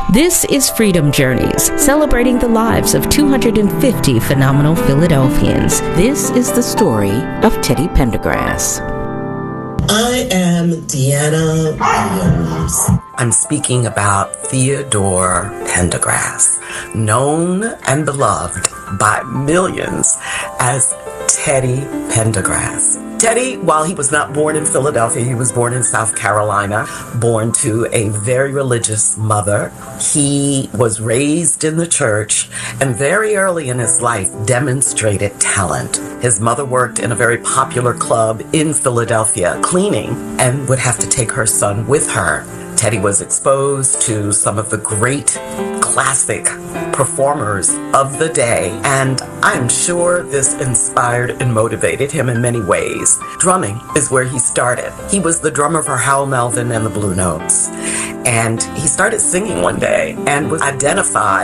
This is Freedom Journeys, celebrating the lives of 250 phenomenal Philadelphians. This is the story of Teddy Pendergrass. I am Deanna Williams. I'm speaking about Theodore Pendergrass, known and beloved by millions as Teddy Pendergrass. Teddy, while he was not born in Philadelphia, he was born in South Carolina, born to a very religious mother. He was raised in the church and very early in his life demonstrated talent. His mother worked in a very popular club in Philadelphia, cleaning, and would have to take her son with her. Teddy was exposed to some of the great classic performers of the day, and I'm sure this inspired and motivated him in many ways. Drumming is where he started. He was the drummer for Hal Melvin and the Blue Notes, and he started singing one day and was identified